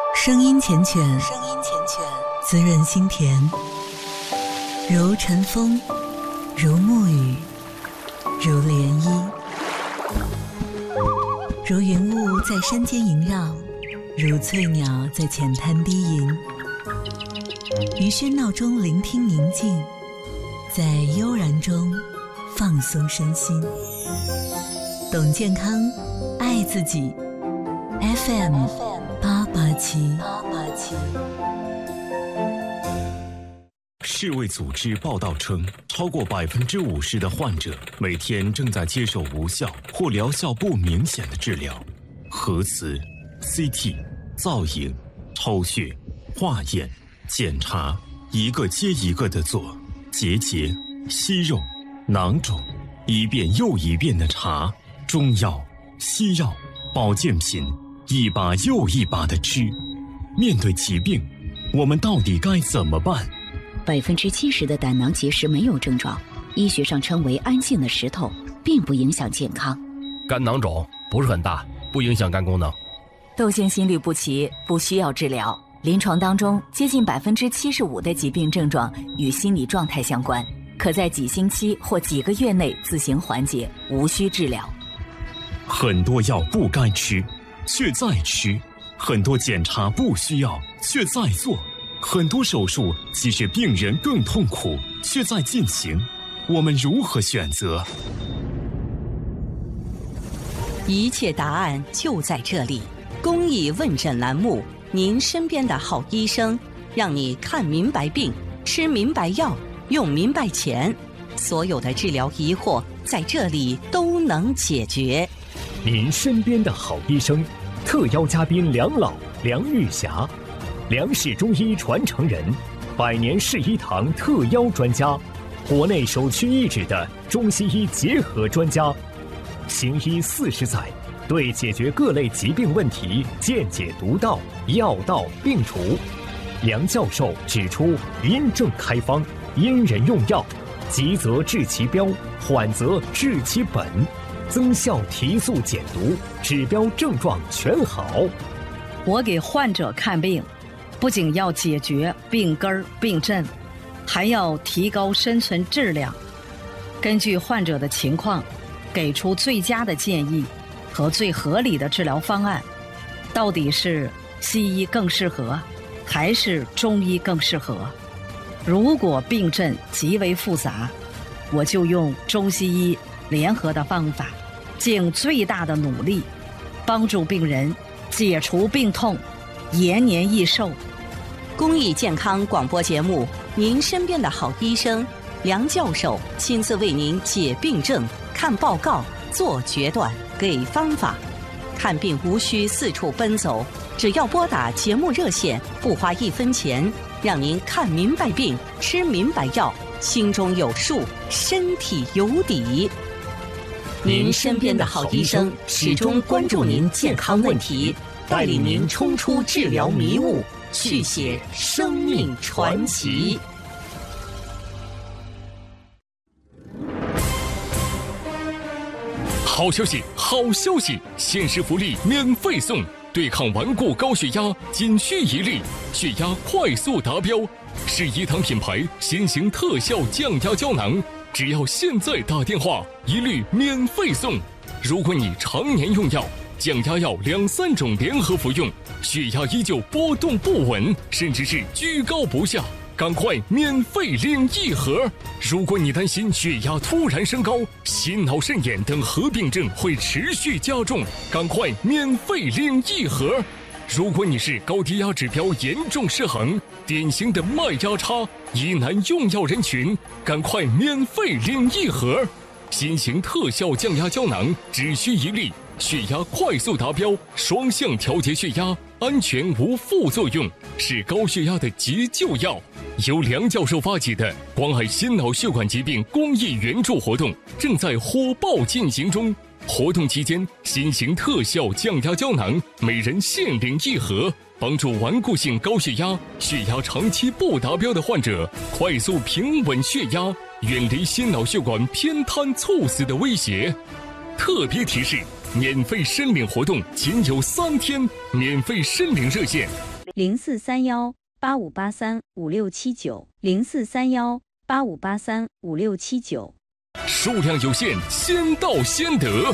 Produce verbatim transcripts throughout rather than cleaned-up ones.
声音缱绻，声音缱绻，滋润心田，如晨风，如沐雨，如涟漪，如云雾在山间萦绕，如翠鸟在浅滩低吟。于喧闹中聆听宁静，在悠然中放松身心。懂健康，爱自己。F M 八八七。 世卫组织报道称，超过百分之五十的患者每天正在接受无效或疗效不明显的治疗，核磁、C T、造影、抽血、化验、检查，一个接一个的做，结节、息肉、囊肿，一遍又一遍的查，中药、西药、保健品，一把又一把的吃。面对疾病，我们到底该怎么办？ 百分之七十的胆囊结石没有症状，医学上称为安静的石头，并不影响健康。 肝囊肿不是很大，不影响肝功能。 窦性心律不齐不需要治疗，临床当中接近百分之七十五的疾病症状与心理状态相关，可在几星期或几个月内自行缓解，无需治疗。 很多药不该吃，却在吃；很多检查不需要，却在做；很多手术即使病人更痛苦，却在进行。我们如何选择？ 一切答案就在这里。公益问诊栏目，您身边的好医生，让你看明白病，吃明白药，用明白钱，所有的治疗疑惑在这里都能解决。 您身边的好医生，特邀嘉宾梁老、梁玉霞，梁氏中医传承人，百年世医堂特邀专家，国内首屈一指的中西医结合专家，行医四十载，对解决各类疾病问题见解独到，药到病除。梁教授指出，因症开方，因人用药，急则治其标，缓则治其本，增效提速减毒，指标症状全好。 我给患者看病，不仅要解决病根儿病症，还要提高生存质量，根据患者的情况给出最佳的建议和最合理的治疗方案。到底是西医更适合还是中医更适合？如果病症极为复杂，我就用中西医联合的方法，尽最大的努力帮助病人解除病痛，延年益寿。 公益健康广播节目，您身边的好医生梁教授亲自为您解病症、看报告、做决断、给方法。看病无需四处奔走，只要拨打节目热线，不花一分钱，让您看明白病，吃明白药，心中有数，身体有底。您身边的好医生始终关注您健康问题，带领您冲出治疗迷雾，续写生命传奇。 好消息，好消息！限时福利免费送，对抗顽固高血压仅需一粒，血压快速达标，是医堂品牌新型特效降压胶囊，只要现在打电话，一律免费送。如果你常年用药，降压药两三种联合服用，血压依旧波动不稳，甚至是居高不下，赶快免费领一盒。如果你担心血压突然升高，心脑肾炎等合并症会持续加重，赶快免费领一盒。如果你是高低压指标严重失衡，典型的脉压差疑难用药人群，赶快免费领一盒。新型特效降压胶囊只需一粒，血压快速达标，双向调节血压，安全无副作用，是高血压的急救药。由梁教授发起的关爱心脑血管疾病公益援助活动正在火爆进行中。活动期间，新型特效降压胶囊每人限领一盒，帮助顽固性高血压、血压长期不达标的患者快速平稳血压，远离心脑血管偏瘫猝死的威胁。特别提示：免费申领活动仅有三天，免费申领热线零四三幺八五八三五六七九零四三幺八五八三五六七九。 数量有限，先到先得。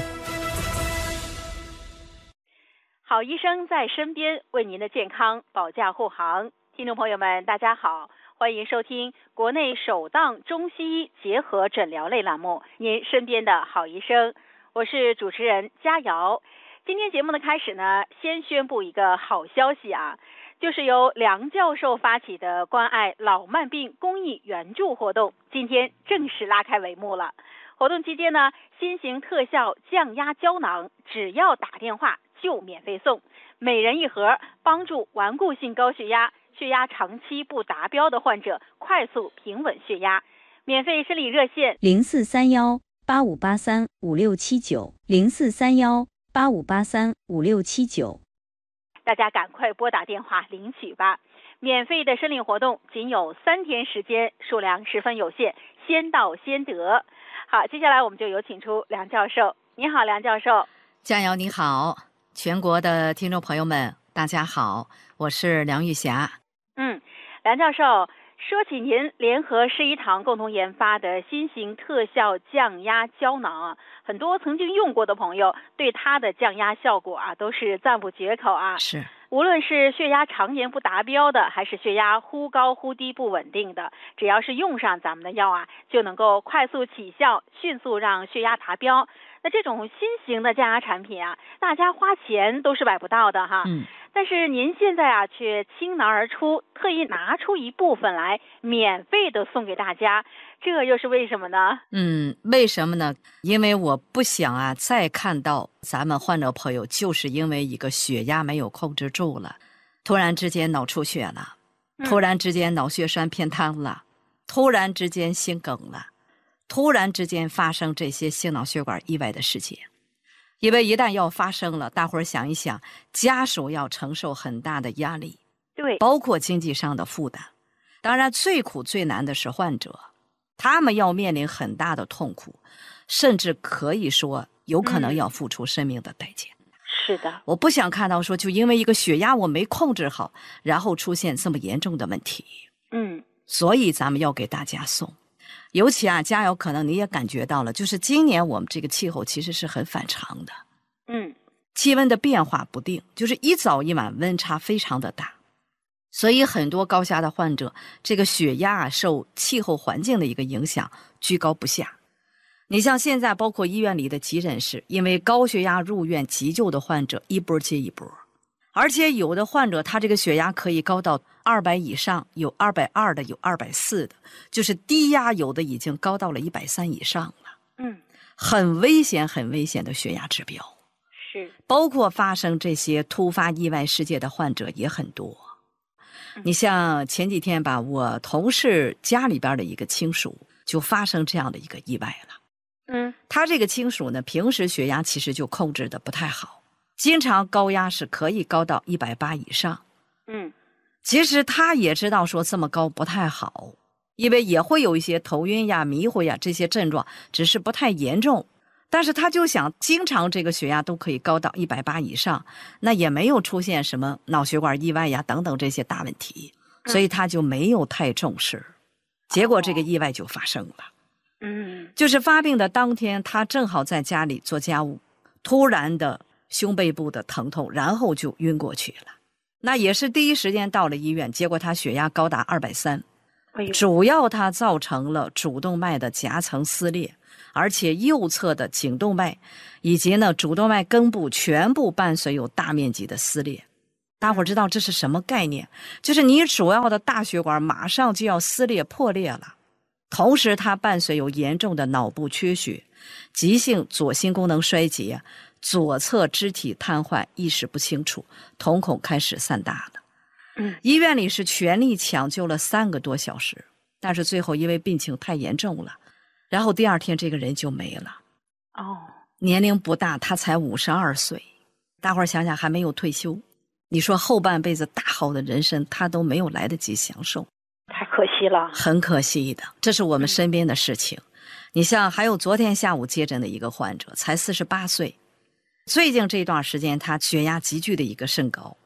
好医生在身边，为您的健康保驾护航。听众朋友们，大家好，欢迎收听国内首档中西医结合诊疗类栏目《您身边的好医生》，我是主持人佳瑶。今天节目的开始呢，先宣布一个好消息啊，就是由梁教授发起的关爱老慢病公益援助活动，今天正式拉开帷幕了。活动期间呢，新型特效降压胶囊只要打电话就免费送，每人一盒，帮助顽固性高血压、血压长期不达标的患者快速平稳血压。免费申领热线零四三幺八五八三五六七九零四三幺八五八三五六七九。 大家赶快拨打电话领取吧！免费的申领活动仅有三天时间，数量十分有限，先到先得。好，接下来我们就有请出梁教授。你好，梁教授。 佳瑶你好，全国的听众朋友们，大家好，我是梁玉霞。 嗯，梁教授，说起您联合世医堂共同研发的新型特效降压胶囊啊，很多曾经用过的朋友对它的降压效果啊都是赞不绝口啊。 是， 无论是血压常年不达标的，还是血压忽高忽低不稳定的，只要是用上咱们的药啊，就能够快速起效，迅速让血压达标。那这种新型的降压产品啊，大家花钱都是买不到的哈。 嗯。 但是您现在啊，却倾囊而出，特意拿出一部分来，免费的送给大家，这又是为什么呢？ 嗯，为什么呢？因为我不想啊，再看到咱们患者朋友就是因为一个血压没有控制住了，突然之间脑出血了，突然之间脑血栓偏瘫了，嗯、突然之间心梗了，突然之间发生这些心脑血管意外的事件。因为一旦要发生了，大伙儿想一想，家属要承受很大的压力， 对， 包括经济上的负担。当然，最苦最难的是患者，他们要面临很大的痛苦，甚至可以说有可能要付出生命的代价。 嗯、是的， 我不想看到说，就因为一个血压我没控制好，然后出现这么严重的问题。 嗯， 所以咱们要给大家送。尤其啊，佳瑶，可能你也感觉到了，就是今年我们这个气候其实是很反常的， 嗯， 气温的变化不定，就是一早一晚温差非常的大，所以很多高血压的患者，这个血压受气候环境的一个影响居高不下。你像现在包括医院里的急诊室，因为高血压入院急救的患者一波接一波，而且有的患者他这个血压可以高到二百以上，有二百二的，有二百四的，就是低压有的已经高到了一百三以上了。 嗯， 很危险很危险的血压指标。 是， 包括发生这些突发意外事件的患者也很多。嗯、你像前几天吧，我同事家里边的一个亲属就发生这样的一个意外了。 嗯， 他这个亲属呢，平时血压其实就控制的不太好，经常高压是可以高到一百八以上。 嗯， 其实他也知道说这么高不太好，因为也会有一些头晕呀、迷糊呀这些症状，只是不太严重。但是他就想，经常这个血压都可以高到一百八以上，那也没有出现什么脑血管意外呀等等这些大问题，所以他就没有太重视。结果这个意外就发生了。 嗯， 就是发病的当天，他正好在家里做家务，突然的胸背部的疼痛，然后就晕过去了。那也是第一时间到了医院，结果他血压高达二百三，主要它造成了主动脉的夹层撕裂，而且右侧的颈动脉以及呢主动脉根部全部伴随有大面积的撕裂。大伙儿知道这是什么概念？就是你主要的大血管马上就要撕裂破裂了，同时它伴随有严重的脑部缺血、急性左心功能衰竭、左侧肢体瘫痪、意识不清楚、瞳孔开始散大了。 嗯， 医院里是全力抢救了三个多小时，但是最后因为病情太严重了，然后第二天这个人就没了。 哦， 年龄不大，他才五十二岁，大伙儿想想还没有退休，你说后半辈子大好的人生他都没有来得及享受， 太可惜了， 很可惜的。这是我们身边的事情。嗯、你像还有昨天下午接诊的一个患者，才四十八岁，最近这段时间他血压急剧的一个升高，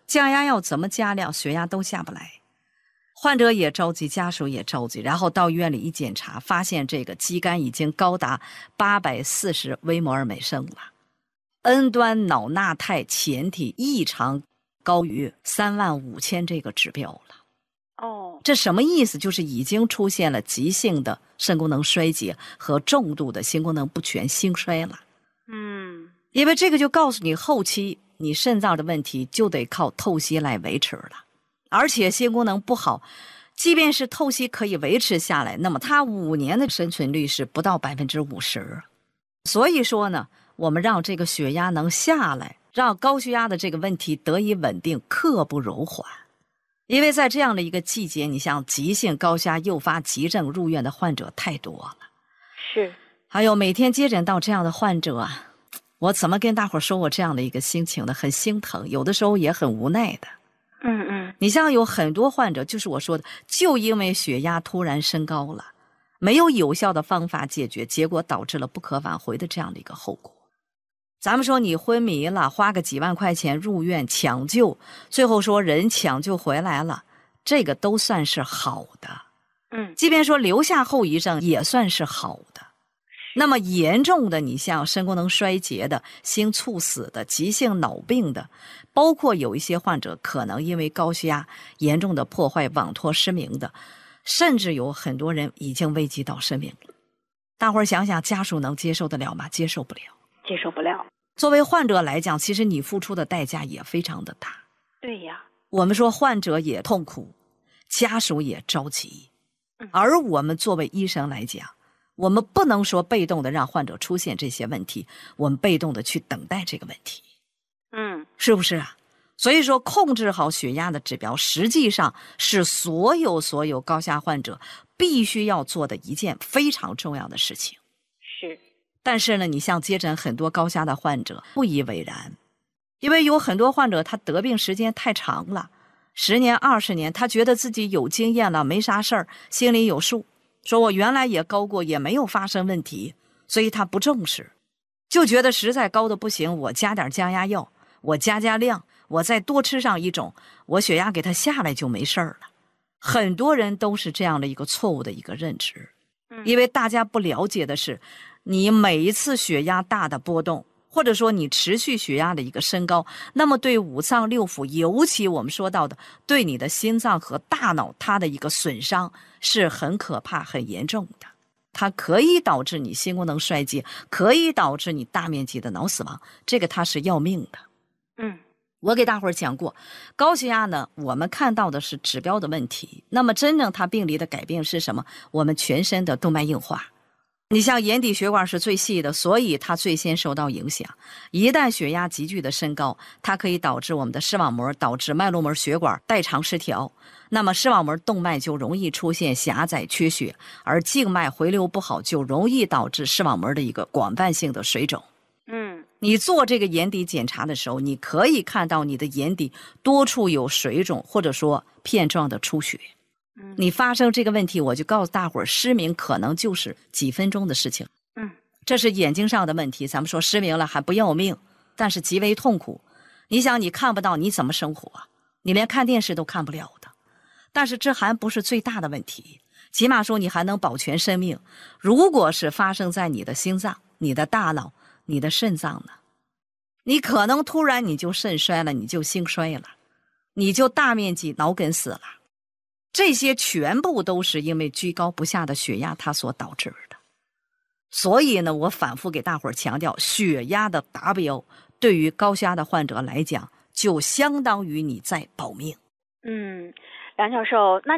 降压药怎么加量，血压都下不来。患者也着急，家属也着急，然后到医院里一检查，发现这个肌酐已经高达八百四十微摩尔每升了， N 端脑钠肽前体异常高于三万五千这个指标了。 哦， 这什么意思？就是已经出现了急性的肾功能衰竭和重度的心功能不全心衰了。 嗯， 因为这个就告诉你，后期你肾脏的问题就得靠透析来维持了。而且心功能不好，即便是透析可以维持下来，那么它五年的生存率是不到百分之五十。所以说呢，我们让这个血压能下来，让高血压的这个问题得以稳定，刻不容缓。因为在这样的一个季节，你像急性高血压诱发急症入院的患者太多了。 是， 还有每天接诊到这样的患者啊，我怎么跟大伙儿说我这样的一个心情呢？很心疼，有的时候也很无奈的。 嗯嗯， 你像有很多患者，就是我说的，就因为血压突然升高了，没有有效的方法解决，结果导致了不可挽回的这样的一个后果。咱们说你昏迷了，花个几万块钱入院抢救，最后说人抢救回来了，这个都算是好的。 嗯， 即便说留下后遗症也算是好的。那么严重的，你像肾功能衰竭的、心猝死的、急性脑病的，包括有一些患者可能因为高血压严重的破坏网脱失明的，甚至有很多人已经危及到生命了。大伙儿想想，家属能接受得了吗？接受不了， 接受不了。 作为患者来讲，其实你付出的代价也非常的大。 对呀， 我们说患者也痛苦，家属也着急，而我们作为医生来讲，我们不能说被动的让患者出现这些问题，我们被动的去等待这个问题。 嗯， 是不是啊？所以说控制好血压的指标，实际上是所有所有高血压患者必须要做的一件非常重要的事情。 是。 但是呢，你像接诊很多高血压的患者不以为然，因为有很多患者他得病时间太长了，十年二十年，他觉得自己有经验了，没啥事儿，心里有数，说我原来也高过，也没有发生问题，所以他不重视，就觉得实在高的不行，我加点降压药，我加加量，我再多吃上一种，我血压给它下来就没事儿了。很多人都是这样的一个错误的一个认知，因为大家不了解的是，你每一次血压大的波动，或者说你持续血压的一个升高，那么对五脏六腑，尤其我们说到的对你的心脏和大脑，它的一个损伤是很可怕很严重的，它可以导致你心功能衰竭，可以导致你大面积的脑死亡，这个它是要命的。 嗯， 我给大伙儿讲过，高血压呢，我们看到的是指标的问题，那么真正它病理的改变是什么？我们全身的动脉硬化。你像眼底血管是最细的，所以它最先受到影响。一旦血压急剧的升高，它可以导致我们的视网膜，导致脉络膜血管代偿失调，那么视网膜动脉就容易出现狭窄缺血，而静脉回流不好，就容易导致视网膜的一个广泛性的水肿。 嗯， 你做这个眼底检查的时候，你可以看到你的眼底多处有水肿，或者说片状的出血。你发生这个问题，我就告诉大伙儿，失明可能就是几分钟的事情。 嗯， 这是眼睛上的问题。咱们说失明了还不要命，但是极为痛苦。你想，你看不到，你怎么生活？你连看电视都看不了的。但是这还不是最大的问题，起码说你还能保全生命。如果是发生在你的心脏、你的大脑、你的肾脏呢？你可能突然你就肾衰了，你就心衰了，你就大面积脑梗死了。这些全部都是因为居高不下的血压它所导致的。所以呢，我反复给大伙儿强调，血压的达标对于高血压的患者来讲，就相当于你在保命。 嗯，梁教授，那